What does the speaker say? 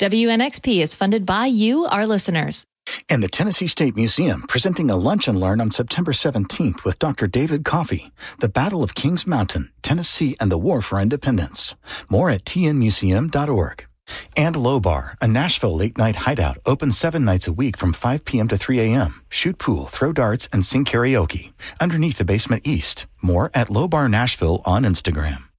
WNXP is funded by you, our listeners. And the Tennessee State Museum, presenting a lunch and learn on September 17th with Dr. David Coffey, The Battle of Kings Mountain, Tennessee and the War for Independence. More at tnmuseum.org. And Low Bar, a Nashville late-night hideout, open 7 nights a week from 5 p.m. to 3 a.m. Shoot pool, throw darts, and sing karaoke. Underneath the basement east. More at Low Bar Nashville on Instagram.